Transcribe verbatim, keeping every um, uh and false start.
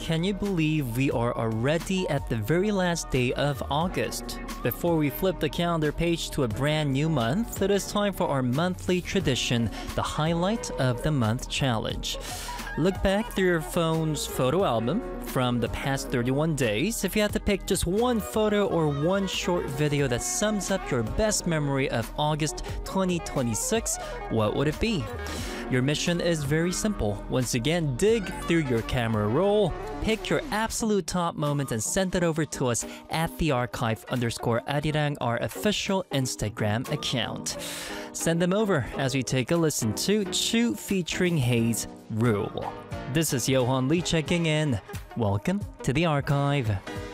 Can you believe we are already at the very last day of August? Before we flip the calendar page to a brand new month, it is time for our monthly tradition, the Highlight of the Month Challenge. Look back through your phone's photo album from the past thirty-one days. If you had to pick just one photo or one short video that sums up your best memory of August twenty twenty-six, what would it be? Your mission is very simple. Once again, dig through your camera roll, pick your absolute top moment and send it over to us at the archive underscore arirang, our official Instagram account. Send them over as we take a listen to Chu featuring Haze Rule. This is Johan Lee checking in. Welcome to the archive.